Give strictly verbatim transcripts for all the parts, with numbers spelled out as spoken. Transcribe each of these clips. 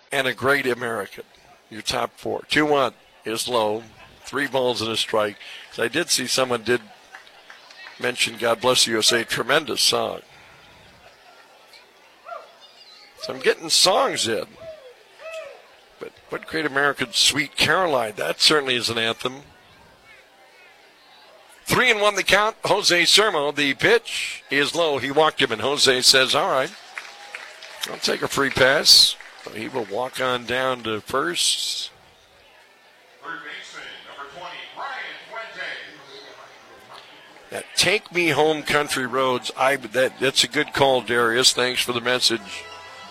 and a Great American. Your top four. two one is low. Three balls and a strike. So I did see someone did mention God Bless the U S A. Tremendous song. So I'm getting songs in. But what Great American, Sweet Caroline. That certainly is an anthem. Three and one the count. Jose Sermo, the pitch is low. He walked him, and Jose says, all right, I'll take a free pass. He will walk on down to first. Third baseman, number twenty, Brian Fuentes. That Take Me Home Country Roads. I that that's a good call, Darius. Thanks for the message.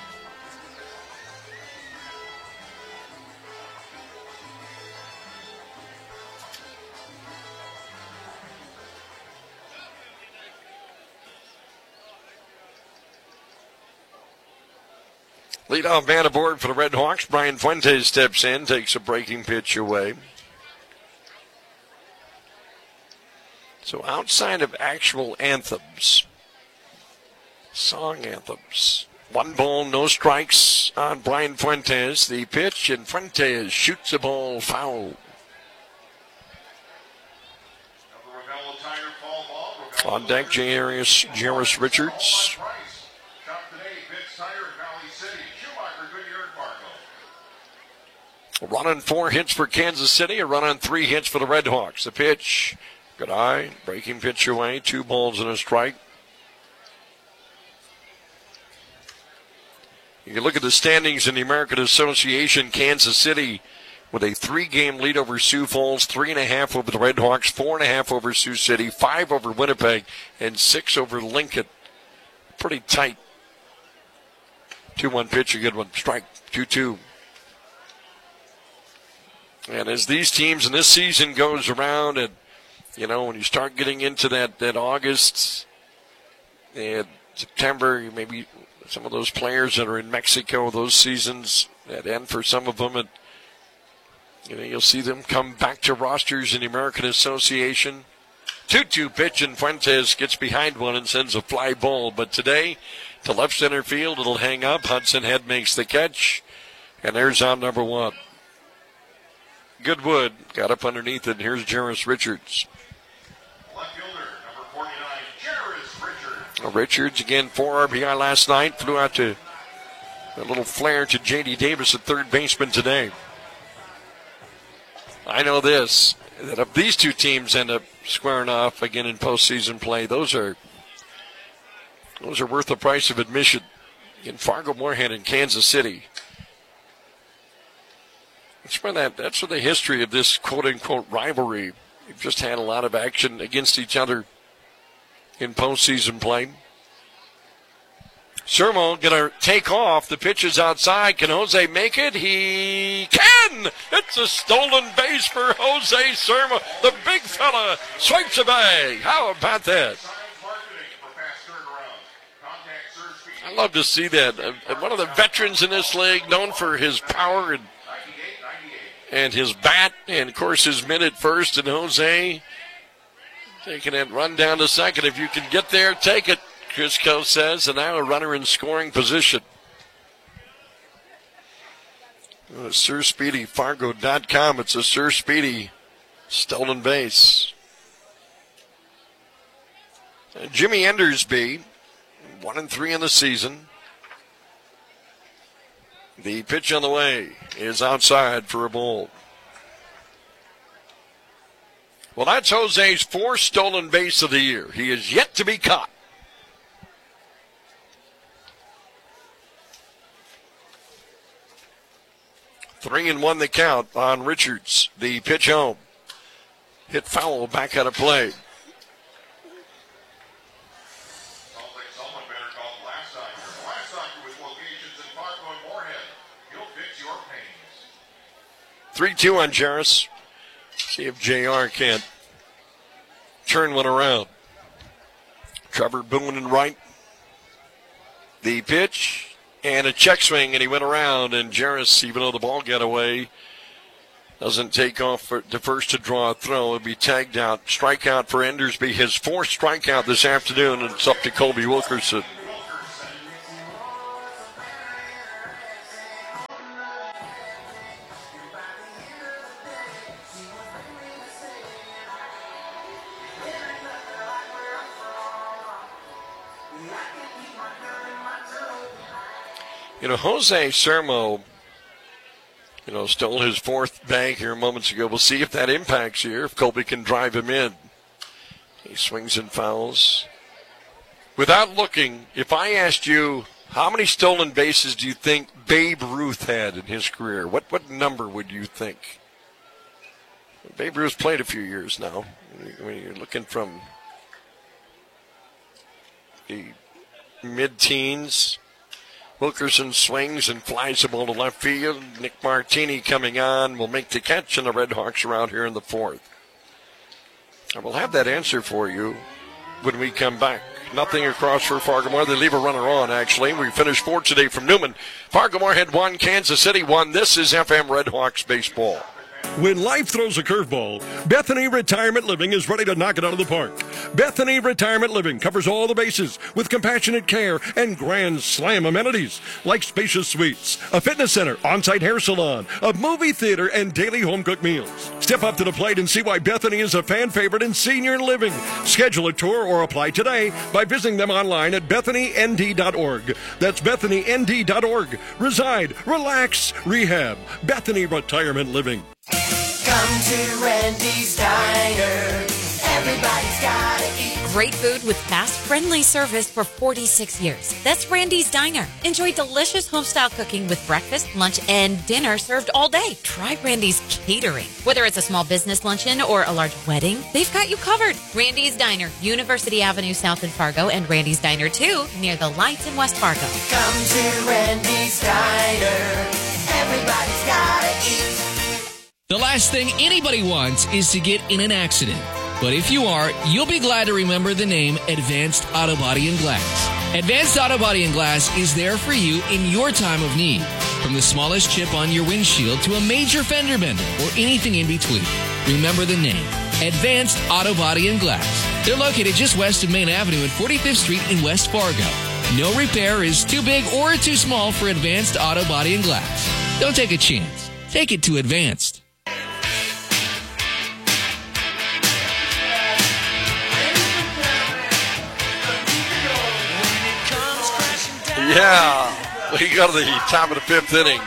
Leadoff man aboard for the Red Hawks. Brian Fuentes steps in, takes a breaking pitch away. So outside of actual anthems, song anthems, one ball, no strikes on Brian Fuentes. The pitch, and Fuentes shoots the ball foul. On deck, Jairus, Jairus Richards. A run on four hits for Kansas City, a run on three hits for the Red Hawks. The pitch, good eye, breaking pitch away, two balls and a strike. You can look at the standings in the American Association. Kansas City with a three-game lead over Sioux Falls, three and a half over the Red Hawks, four and a half over Sioux City, five over Winnipeg, and six over Lincoln. Pretty tight. two one pitch, a good one. Strike, two two. And as these teams in this season goes around, and, you know, when you start getting into that, that August and September, maybe some of those players that are in Mexico, those seasons that end for some of them, and, you know, you'll see them come back to rosters in the American Association. two two pitch, and Fuentes gets behind one and sends a fly ball. But today, to left center field, it'll hang up. Hudson Head makes the catch, and there's on number one. Goodwood got up underneath it, and here's Jairus Richards. Left fielder, number forty-nine, Jairus Richards. Well, Richards, again, four R B I last night. Flew out to a little flare to J D Davis at third baseman today. I know this, that if these two teams end up squaring off again in postseason play, those are those are worth the price of admission. In Fargo-Moorhead and Kansas City. That's where that, that's where the history of this quote-unquote rivalry. We've just had a lot of action against each other in postseason play. Sermo going to take off. The pitch is outside. Can Jose make it? He can! It's a stolen base for Jose Sermo. The big fella swipes away. How about that? I love to see that. One of the veterans in this league, known for his power and and his bat, and, of course, his mid at first, and Jose taking that run down to second. If you can get there, take it, Crisco says, and now a runner in scoring position. Uh, Sir Speedy Fargo dot com. It's a Sir Speedy stolen base. Uh, Jimmy Endersby, one and three in the season. The pitch on the way is outside for a ball. Well, that's Jose's fourth stolen base of the year. He is yet to be caught. Three and one the count on Richards. The pitch home. Hit foul back out of play. three two on Jairus. See if J R can't turn one around. Trevor Boone in right. The pitch and a check swing, and he went around. And Jairus, even though the ball got away, doesn't take off for the first to draw a throw. It'll be tagged out. Strikeout for Endersby. His fourth strikeout this afternoon, and it's up to Colby Wilkerson. You know, Jose Sermo, you know, stole his fourth bag here moments ago. We'll see if that impacts here, if Colby can drive him in. He swings and fouls. Without looking, if I asked you, how many stolen bases do you think Babe Ruth had in his career? What what number would you think? Babe Ruth played a few years now. When you're looking from the mid-teens, Wilkerson swings and flies the ball to left field. Nick Martini coming on will make the catch, and the Red Hawks are out here in the fourth. I will have that answer for you when we come back. Nothing across for Fargo-Moore. They leave a runner on, actually. We finished four today from Newman. Fargo-Moore had one, Kansas City one. This is F M Red Hawks baseball. When life throws a curveball, Bethany Retirement Living is ready to knock it out of the park. Bethany Retirement Living covers all the bases with compassionate care and grand slam amenities like spacious suites, a fitness center, on-site hair salon, a movie theater, and daily home-cooked meals. Step up to the plate and see why Bethany is a fan favorite in senior living. Schedule a tour or apply today by visiting them online at bethany n d dot org. That's bethany n d dot org. Reside, relax, rehab. Bethany Retirement Living. Come to Randy's Diner. Everybody's gotta eat. Great food with fast, friendly service for forty-six years. That's Randy's Diner. Enjoy delicious home-style cooking with breakfast, lunch, and dinner served all day. Try Randy's Catering. Whether it's a small business luncheon or a large wedding, they've got you covered. Randy's Diner, University Avenue South in Fargo, and Randy's Diner two near the lights in West Fargo. Come to Randy's Diner. Everybody's gotta eat. The last thing anybody wants is to get in an accident. But if you are, you'll be glad to remember the name Advanced Auto Body and Glass. Advanced Auto Body and Glass is there for you in your time of need. From the smallest chip on your windshield to a major fender bender or anything in between. Remember the name, Advanced Auto Body and Glass. They're located just west of Main Avenue at forty-fifth Street in West Fargo. No repair is too big or too small for Advanced Auto Body and Glass. Don't take a chance. Take it to Advanced. Yeah, we go to the top of the fifth inning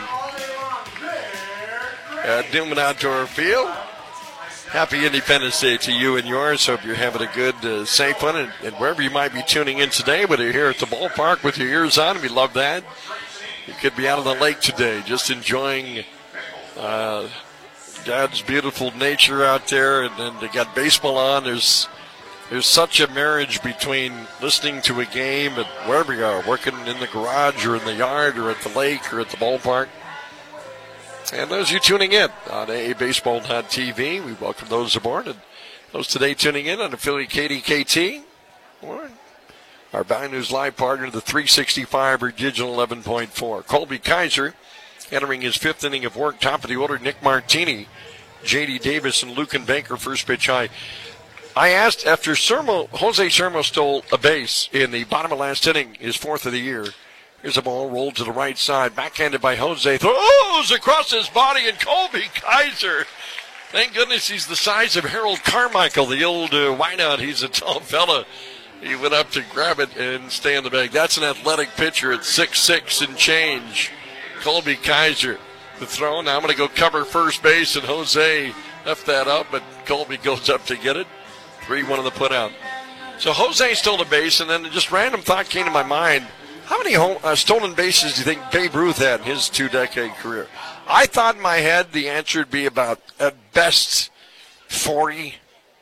at Newman Outdoor Field. Happy Independence Day to you and yours. Hope you're having a good, uh, safe one, and, and wherever you might be tuning in today, whether you're here at the ballpark with your ears on, we love that. You could be out on the lake today, just enjoying uh, God's beautiful nature out there, and then they got baseball on. There's There's such a marriage between listening to a game and wherever you are, working in the garage or in the yard or at the lake or at the ballpark. And those of you tuning in on A A Baseball dot T V, we welcome those aboard. And those today tuning in on affiliate K D K T or our Valley News Live partner, the three sixty-five or Digital eleven point four. Colby Kaiser entering his fifth inning of work. Top of the order, Nick Martini, J D Davis, and Lucan Baker, first pitch high. I asked after Sermo, Jose Sermo stole a base in the bottom of last inning, his fourth of the year. Here's a ball rolled to the right side, backhanded by Jose. Throws across his body, and Colby Kaiser. Thank goodness he's the size of Harold Carmichael, the old uh, wideout. He's a tall fella. He went up to grab it and stay in the bag. That's an athletic pitcher at six six and change. Colby Kaiser. The throw. Now I'm going to go cover first base, and Jose left that up, but Colby goes up to get it. three one on the put out. So Jose stole a base, and then just random thought came to my mind. How many home, uh, stolen bases do you think Babe Ruth had in his two-decade career? I thought in my head the answer would be about, at best, forty.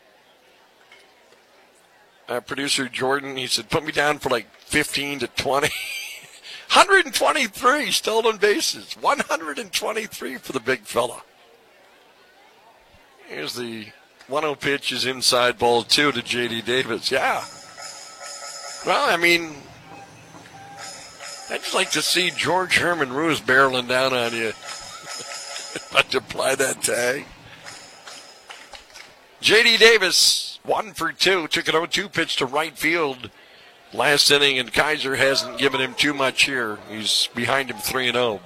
Uh, producer Jordan, he said, put me down for like fifteen to twenty. one hundred twenty-three stolen bases. one hundred twenty-three for the big fella. Here's the one oh pitch is inside ball two to J D Davis. Yeah. Well, I mean, I'd just like to see George Herman Roos barreling down on you. But to apply that tag. J D Davis, one for two, took an oh two pitch to right field last inning, and Kaiser hasn't given him too much here. He's behind him three and oh.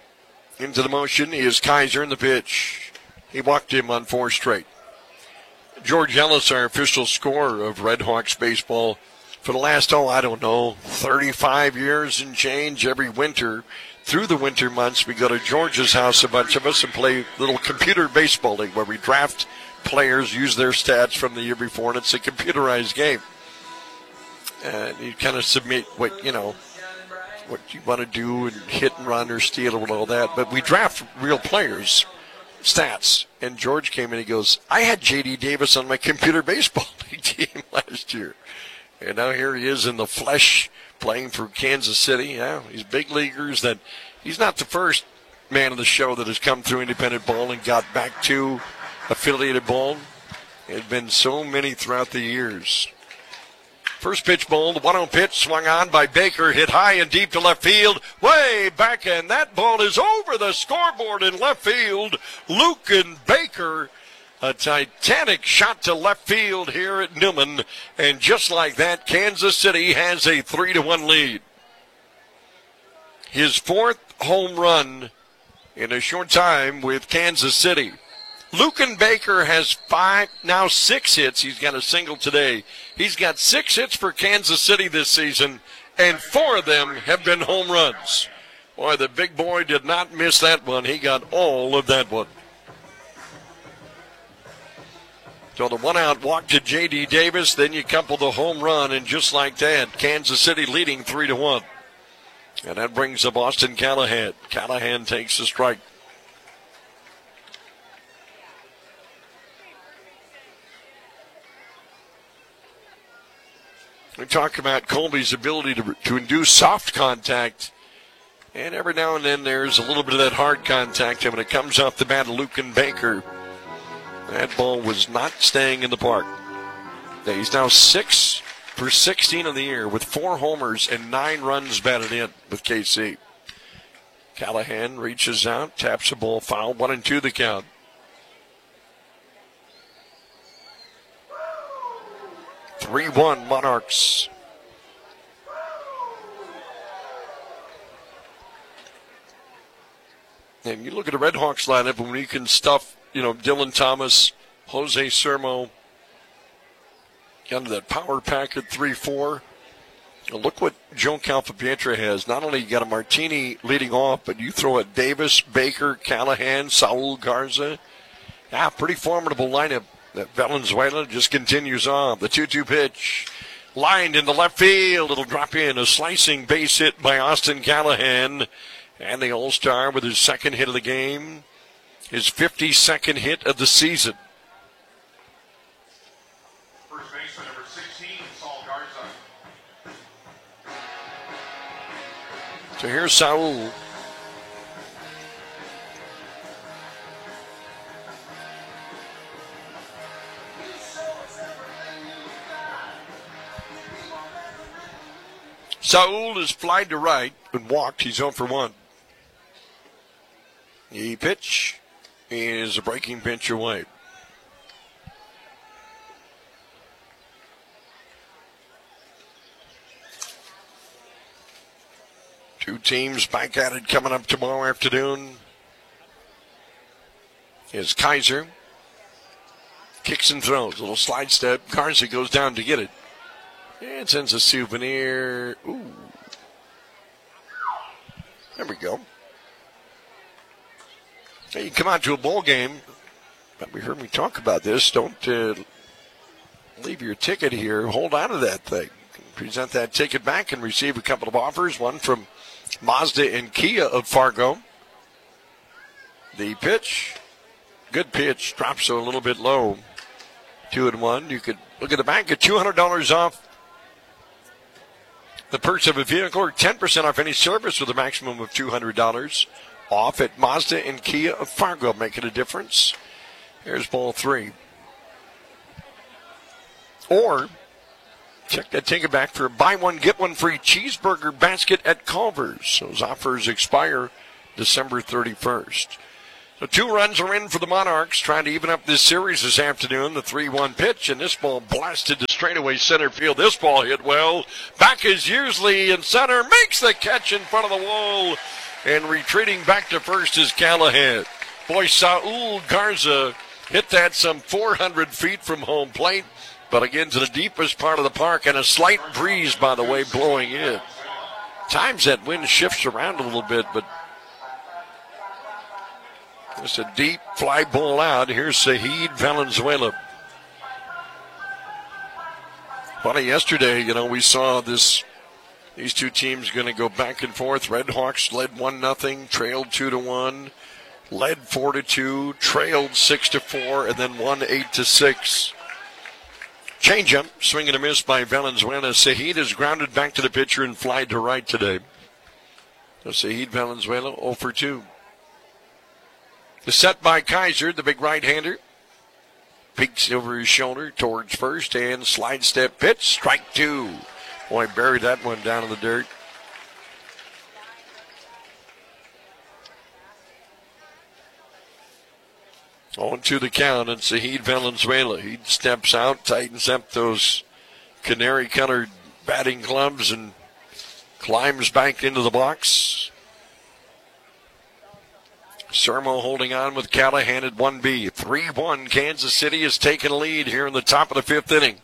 Into the motion is Kaiser in the pitch. He walked him on four straight. George Ellis, our official scorer of Red Hawks baseball, for the last, oh, I don't know, thirty-five years and change every winter. Through the winter months, we go to George's house, a bunch of us, and play little computer baseball league where we draft players, use their stats from the year before, and it's a computerized game. And you kind of submit what, you know, what you want to do and hit and run or steal and all that. But we draft real players, stats. And George came in and he goes, I had J D Davis on my computer baseball league team last year. And now here he is in the flesh playing for Kansas City. Yeah, he's big leaguers. That he's not the first man of the show that has come through independent ball and got back to affiliated ball. There have been so many throughout the years. First pitch ball, the one oh pitch swung on by Baker, hit high and deep to left field, way back, and that ball is over the scoreboard in left field. Luken Baker, a titanic shot to left field here at Newman, and just like that, Kansas City has a three to one lead. His fourth home run in a short time with Kansas City. Luken Baker has five, now six hits. He's got a single today. He's got six hits for Kansas City this season, and four of them have been home runs. Boy, the big boy did not miss that one. He got all of that one. So the one-out walk to J D Davis, then you couple the home run, and just like that, Kansas City leading three to one. And that brings up Austin Callahan. Callahan takes the strike. We talk about Colby's ability to, to induce soft contact, and every now and then there's a little bit of that hard contact, and when it comes off the bat of Luken Baker, that ball was not staying in the park. He's now six for sixteen of the year with four homers and nine runs batted in with K C. Callahan reaches out, taps the ball foul, one and two the count. three one Monarchs. And you look at the Red Hawks lineup, and when you can stuff, you know, Dylan Thomas, Jose Sermo, under that power pack at three four. Look what Joe Calfapietra has. Not only you got a Martini leading off, but you throw at Davis, Baker, Callahan, Saul Garza. Yeah, pretty formidable lineup. That Valenzuela just continues on. The two two pitch. Lined in the left field. It'll drop in. A slicing base hit by Austin Callahan. And the All-Star with his second hit of the game. His fifty-second hit of the season. First baseman number sixteen, Saul Garza. So here's Saul. Saul is flied to right and walked. He's oh for one. The pitch is a breaking pitch away. Two teams back at it coming up tomorrow afternoon. Is Kaiser. Kicks and throws. A little slide step. Garza goes down to get it. And sends a souvenir. Ooh. There we go. Hey, you come out to a bowl game, but we heard me talk about this. Don't uh, leave your ticket here. Hold on to that thing. Present that ticket back and receive a couple of offers. One from Mazda and Kia of Fargo. The pitch. Good pitch. Drops a little bit low. Two and one. You could look at the back, get two hundred dollars off the purchase of a vehicle, or ten percent off any service with a maximum of two hundred dollars off at Mazda and Kia of Fargo. Making a difference. Here's ball three. Or check that ticket back for a buy one, get one free cheeseburger basket at Culver's. Those offers expire December thirty-first. So two runs are in for the Monarchs, trying to even up this series this afternoon. The three one pitch, and this ball blasted to straightaway center field. This ball hit well. Back is usually in center, makes the catch in front of the wall, and retreating back to first is Callahan. Boy, Saul Garza Hit that some four hundred feet from home plate, but again to the deepest part of the park, and a slight breeze, by the way, blowing in. Times that wind shifts around a little bit, but just a deep fly ball out. Here's Zahid Valenzuela. Funny, yesterday, you know, we saw this. These two teams going to go back and forth. Red Hawks led one nothing, trailed two to one, led four to two, trailed six to four, and then won eight to six. Changeup, swing and a miss by Valenzuela. Zahid is grounded back to the pitcher and flied to right today. So Zahid Valenzuela oh for two. The set by Kaiser, the big right-hander. Peeks over his shoulder towards first and slide step pitch. Strike two. Boy, buried that one down in the dirt. On to the count, and Zahid Valenzuela. He steps out, tightens up those canary-colored batting gloves, and climbs back into the box. Sermo holding on with Callahan at one B. three one, Kansas City has taken a lead here in the top of the fifth inning.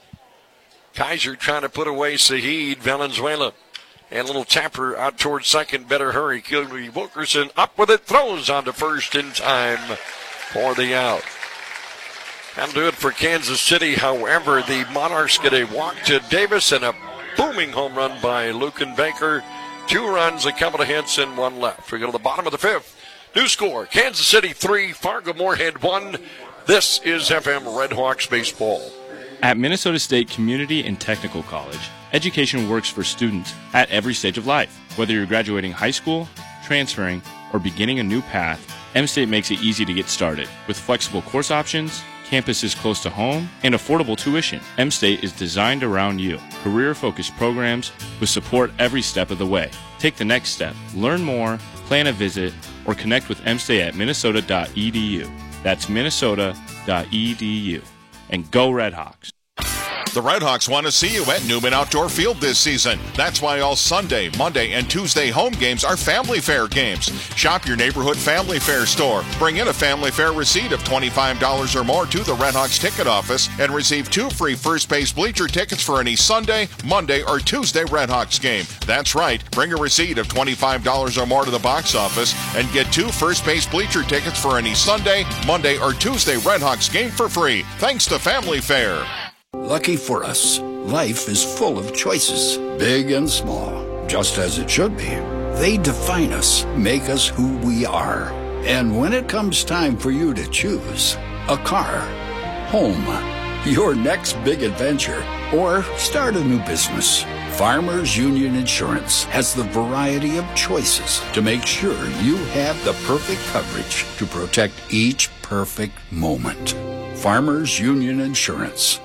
Kaiser trying to put away Zahid Valenzuela. And a little tapper out towards second. Better hurry. Kilby Wilkerson up with it. Throws on to first in time for the out. That'll do it for Kansas City. However, the Monarchs get a walk to Davis and a booming home run by Lucan Baker. Two runs, a couple of hits, and one left. We go to the bottom of the fifth. New score, Kansas City three, Fargo Moorhead one. This is F M Red Hawks baseball. At Minnesota State Community and Technical College, education works for students at every stage of life. Whether you're graduating high school, transferring, or beginning a new path, M-State makes it easy to get started. With flexible course options, campuses close to home, and affordable tuition, M-State is designed around you. Career-focused programs with support every step of the way. Take the next step. Learn more, plan a visit, or connect with M-State at minnesota dot e d u. That's minnesota dot e d u. And go Red Hawks. The Red Hawks want to see you at Newman Outdoor Field this season. That's why all Sunday, Monday, and Tuesday home games are Family Fair games. Shop your neighborhood Family Fair store. Bring in a Family Fair receipt of twenty-five dollars or more to the Red Hawks ticket office and receive two free first base bleacher tickets for any Sunday, Monday, or Tuesday Red Hawks game. That's right. Bring a receipt of twenty-five dollars or more to the box office and get two first base bleacher tickets for any Sunday, Monday, or Tuesday Red Hawks game for free. Thanks to Family Fair. Lucky for us, life is full of choices, big and small, just as it should be. They define us, make us who we are. And when it comes time for you to choose a car, home, your next big adventure, or start a new business, Farmers Union Insurance has the variety of choices to make sure you have the perfect coverage to protect each perfect moment. Farmers Union Insurance.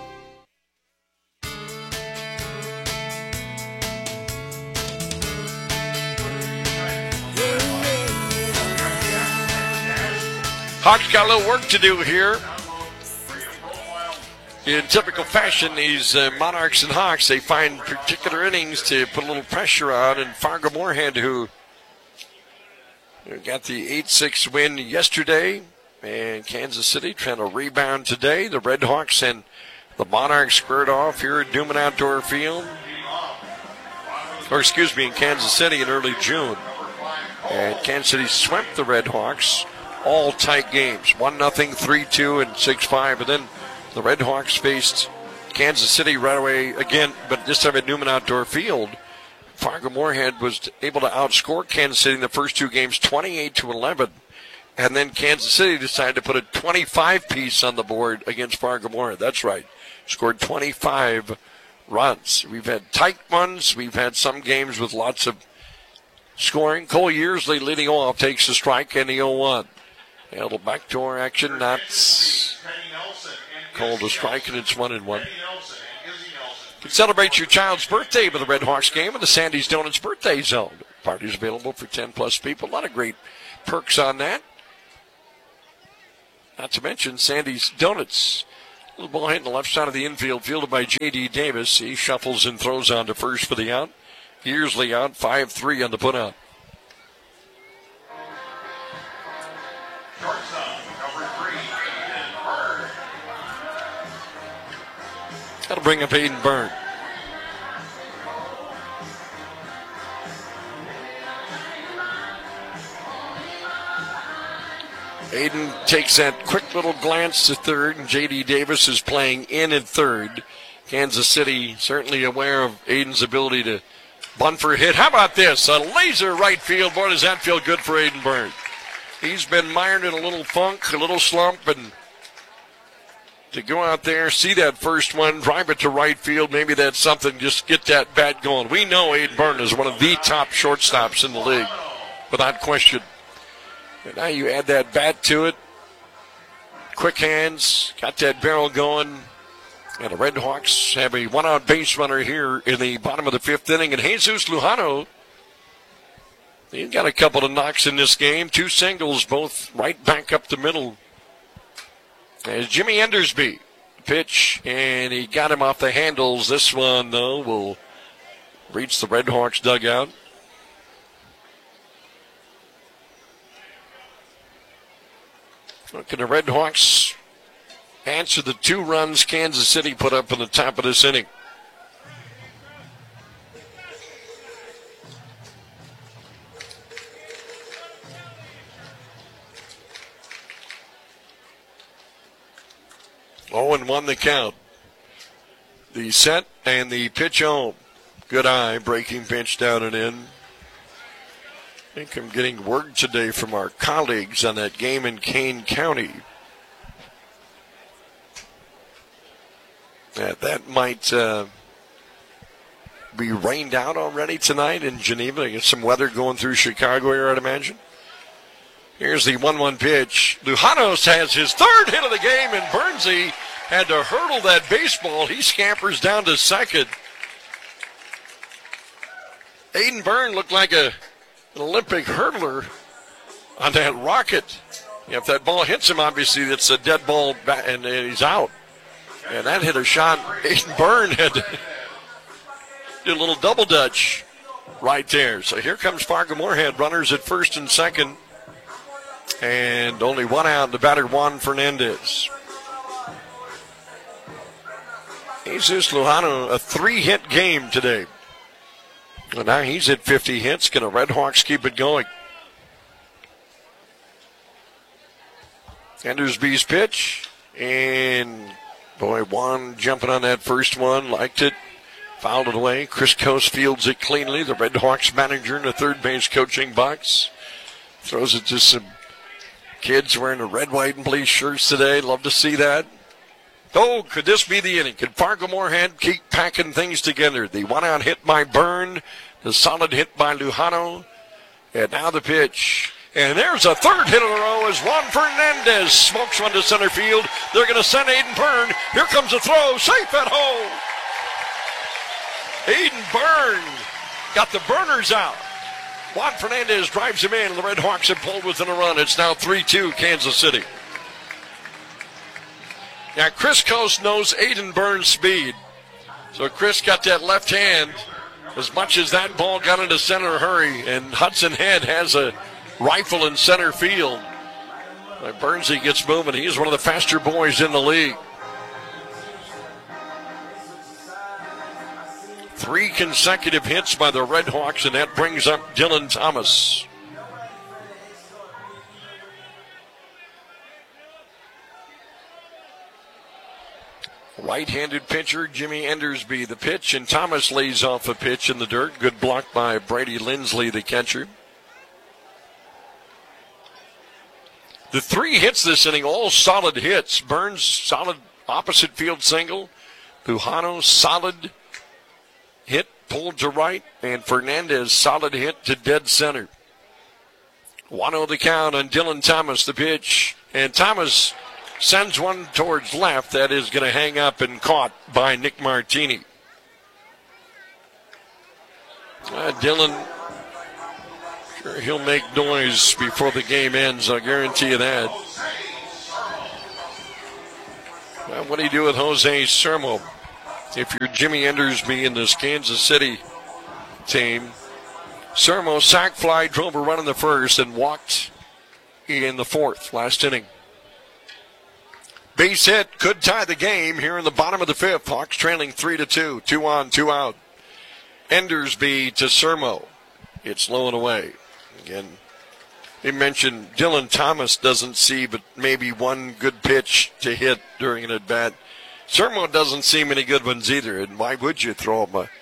Hawks got a little work to do here. In typical fashion, these uh, Monarchs and Hawks, they find particular innings to put a little pressure on. And Fargo Moorhead, who, who got the eight six win yesterday, and Kansas City trying to rebound today. The Red Hawks and the Monarchs squared off here at Newman Outdoor Field. Or excuse me, in Kansas City in early June. And Kansas City swept the Red Hawks. All tight games, one nothing, three two, and six five. And then the Red Hawks faced Kansas City right away again, but this time at Newman Outdoor Field. Fargo Moorhead was able to outscore Kansas City in the first two games twenty-eight to eleven. And then Kansas City decided to put a twenty-five piece on the board against Fargo Moorhead. That's right. Scored twenty-five runs. We've had tight ones. We've had some games with lots of scoring. Cole Yearsley leading off takes the strike and the oh one. A little backdoor action, that's called a strike, and it's one and one. You can celebrate your child's birthday with the Red Hawks game in the Sandy's Donuts Birthday Zone. Parties available for ten plus people. A lot of great perks on that. Not to mention Sandy's Donuts. Little ball hit in the left side of the infield, fielded by J D. Davis. He shuffles and throws on to first for the out. Yearsley out, five three on the putout. Got to bring up Aiden Byrne. Aiden takes that quick little glance to third, and J D. Davis is playing in at third. Kansas City certainly aware of Aiden's ability to bunt for a hit. How about this? A laser right field. Boy, does that feel good for Aiden Byrne. He's been mired in a little funk, a little slump, and to go out there, see that first one, drive it to right field, maybe that's something, just get that bat going. We know Aiden Byrne is one of the top shortstops in the league, without question. And now you add that bat to it. Quick hands, got that barrel going. And the Red Hawks have a one-out base runner here in the bottom of the fifth inning. And Jesus Lujano, he's got a couple of knocks in this game. Two singles, both right back up the middle. As Jimmy Endersby pitch, and he got him off the handles. This one, though, will reach the Red Hawks dugout. Look at the Red Hawks answer the two runs Kansas City put up in the top of this inning. oh and one the count. The set and the pitch home. Good eye, breaking pitch down and in. I think I'm getting word today from our colleagues on that game in Kane County that that might uh, be rained out already tonight in Geneva. Get some weather going through Chicago here, I'd imagine. Here's the one one pitch. Lujanos has his third hit of the game, and Bernsey had to hurdle that baseball. He scampers down to second. Aiden Byrne looked like a an Olympic hurdler on that rocket. If that ball hits him, obviously it's a dead ball, and he's out. And that hit a shot. Aiden Byrne had to do a little double dutch right there. So here comes Fargo Moorhead, runners at first and second. And only one out, the batter Juan Fernandez. Jesus Lujano, a three-hit game today. And now he's at fifty hits. Can the Red Hawks keep it going? Endersby's pitch. And, boy, Juan jumping on that first one. Liked it. Fouled it away. Chris Coase fields it cleanly. The Red Hawks manager in the third base coaching box. Throws it to some kids wearing the red, white, and blue shirts today. Love to see that. Oh, could this be the inning? Could Fargo Moorhead keep packing things together? The one-out hit by Byrne, the solid hit by Lujano, and now the pitch. And there's a third hit in a row as Juan Fernandez smokes one to center field. They're going to send Aiden Byrne. Here comes the throw, safe at home. Aiden Byrne got the burners out. Juan Fernandez drives him in, and the Red Hawks have pulled within a run. It's now three two Kansas City. Now, Chris Coase knows Aiden Byrne's speed. So Chris got that left hand as much as that ball got into center hurry. And Hudson Head has a rifle in center field. Bernsey gets moving. He is one of the faster boys in the league. Three consecutive hits by the Red Hawks, and that brings up Dylan Thomas. Right-handed pitcher Jimmy Endersby, the pitch, and Thomas lays off a pitch in the dirt. Good block by Brady Lindsley, the catcher. The three hits this inning, all solid hits. Burns, solid opposite field single. Lujano, solid hit, pulled to right. And Fernandez, solid hit to dead center. one oh the count on Dylan Thomas, the pitch. And Thomas sends one towards left that is going to hang up and caught by Nick Martini. Uh, Dylan, sure he'll make noise before the game ends. I'll guarantee you that. Well, what do you do with Jose Sermo? If you're Jimmy Endersby in this Kansas City team, Sermo sack fly, drove a run in the first, and walked in the fourth, last inning. Base hit could tie the game here in the bottom of the fifth. Hawks trailing three to two. Two on, two out. Endersby to Sermo. It's low and away. Again, he mentioned Dylan Thomas doesn't see but maybe one good pitch to hit during an at-bat. Sermo doesn't see many good ones either, and why would you throw him a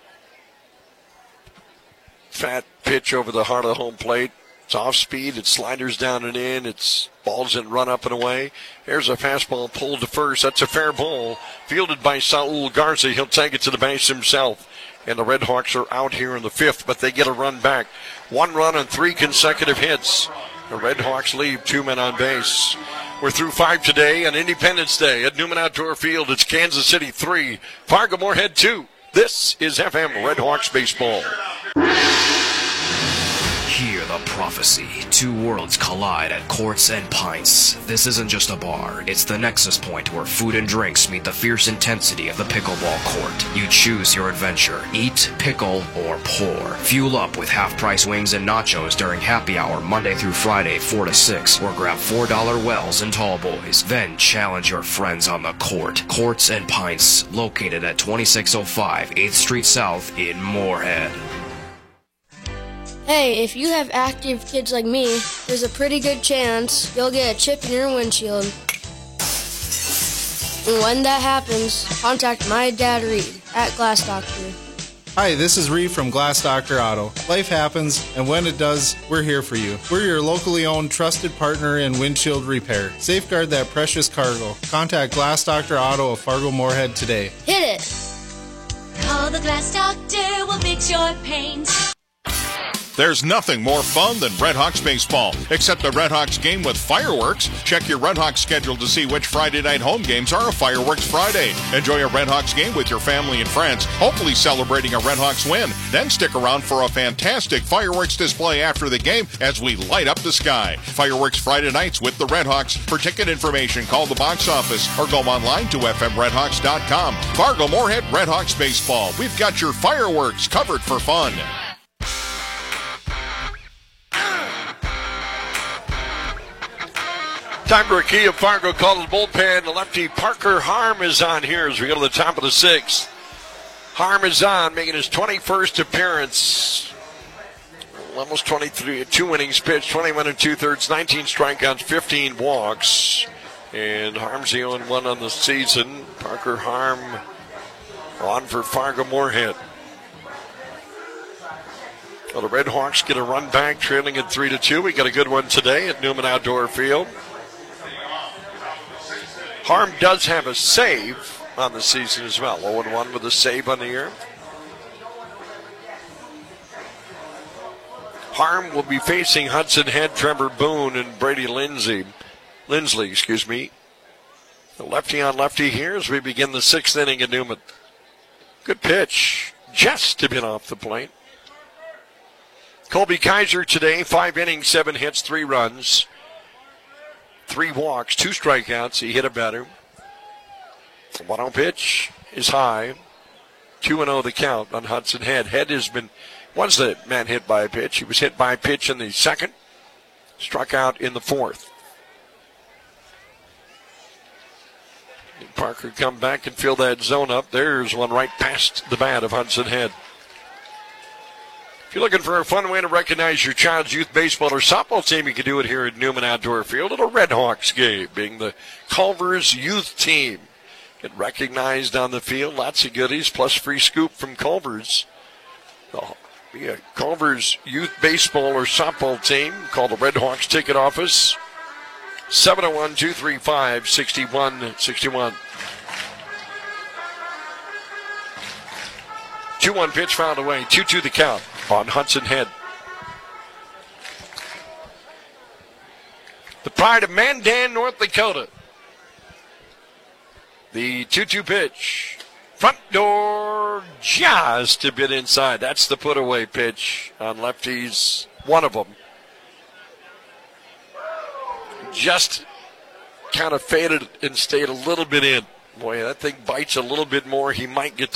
fat pitch over the heart of the home plate? It's off speed, it's sliders down and in, it's balls and run up and away. Here's a fastball pulled to first. That's a fair ball, fielded by Saul Garza. He'll take it to the base himself. And the Red Hawks are out here in the fifth, but they get a run back. One run on three consecutive hits. The Red Hawks leave two men on base. We're through five today on Independence Day at Newman Outdoor Field. It's Kansas City three, Fargo Moorhead two. This is F M Red Hawks baseball. Hear the prophecy. Two worlds collide at Courts and Pints. This isn't just a bar. It's the nexus point where food and drinks meet the fierce intensity of the pickleball court. You choose your adventure. Eat, pickle, or pour. Fuel up with half-price wings and nachos during happy hour Monday through Friday, four to six. Or grab four dollar wells and tall boys. Then challenge your friends on the court. Courts and Pints, located at twenty-six oh five eighth Street South in Moorhead. Hey, if you have active kids like me, there's a pretty good chance you'll get a chip in your windshield. And when that happens, contact my dad Reed at Glass Doctor. Hi, this is Reed from Glass Doctor Auto. Life happens, and when it does, we're here for you. We're your locally owned, trusted partner in windshield repair. Safeguard that precious cargo. Contact Glass Doctor Auto of Fargo Moorhead today. Hit it! Call the Glass Doctor, we'll fix your paint. There's nothing more fun than Red Hawks baseball, except the Red Hawks game with fireworks. Check your Red Hawks schedule to see which Friday night home games are a Fireworks Friday. Enjoy a Red Hawks game with your family and friends, hopefully celebrating a Red Hawks win. Then stick around for a fantastic fireworks display after the game as we light up the sky. Fireworks Friday nights with the Red Hawks. For ticket information, call the box office or go online to f m red hawks dot com. Fargo Moorhead Red Hawks baseball. We've got your fireworks covered for fun. Time for a key of Fargo called the bullpen. The lefty Parker Harm is on here as we go to the top of the sixth. Harm is on, making his twenty-first appearance. Almost twenty-three, two innings pitched, twenty-one and two-thirds, nineteen strikeouts, fifteen walks. And Harm's the only one on the season. Parker Harm on for Fargo Moorhead. Well, the Red Hawks get a run back, trailing at three to two. We got a good one today at Newman Outdoor Field. Harm does have a save on the season as well. oh and one with a save on the year. Harm will be facing Hudson Head, Trevor Boone, and Brady Lindsay. Lindsley, excuse me. The lefty on lefty here as we begin the sixth inning at Newman. Good pitch, just to been off the plate. Colby Kaiser today, five innings, seven hits, three runs. Three walks, two strikeouts. He hit a batter. The one oh pitch is high. two and oh the count on Hudson Head. Head has been, was the man hit by a pitch. He was hit by a pitch in the second. Struck out in the fourth. Parker come back and fill that zone up. There's one right past the bat of Hudson Head. If you're looking for a fun way to recognize your child's youth baseball or softball team, you can do it here at Newman Outdoor Field at a Red Hawks game, being the Culver's youth team. Get recognized on the field, lots of goodies, plus free scoop from Culver's. Oh, be a Culver's youth baseball or softball team. Call the Red Hawks ticket office, seven oh one, two three five, six one six one. two one pitch fouled away, two two the count on Hudson Head. The pride of Mandan, North Dakota. The two two pitch. Front door just a bit inside. That's the put away pitch on lefties. One of them. Just kind of faded and stayed a little bit in. Boy, that thing bites a little bit more. He might get